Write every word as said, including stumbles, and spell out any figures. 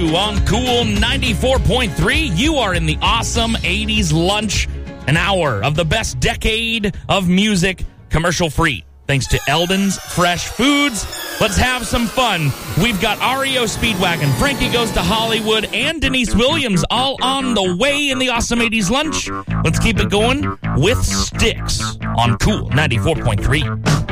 two on Cool ninety-four point three. You are in the awesome eighties lunch, an hour of the best decade of music, commercial free. Thanks to Eldon's Fresh Foods. Let's have some fun. We've got R E O Speedwagon, Frankie Goes to Hollywood, and Denise Williams all on the way in the awesome eighties lunch. Let's keep it going with Styx on Cool ninety-four point three.